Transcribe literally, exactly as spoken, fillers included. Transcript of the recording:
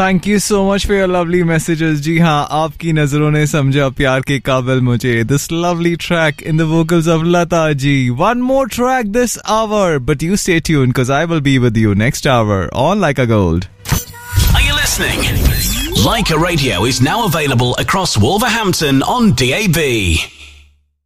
Thank you so much for your lovely messages. जी हाँ, आपकी नजरों ने समझा प्यार के काबिल मुझे. This lovely track in the vocals of Lata ji. One more track this hour, but you stay tuned because I will be with you next hour on Like a Gold. Are you listening? Like a Radio is now available across Wolverhampton on D A B.